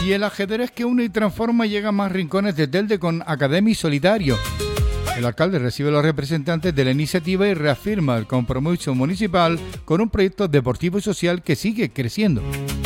Y el ajedrez que une y transforma llega a más rincones de Telde con Academy Solitario. El alcalde recibe a los representantes de la iniciativa y reafirma el compromiso municipal con un proyecto deportivo y social que sigue creciendo.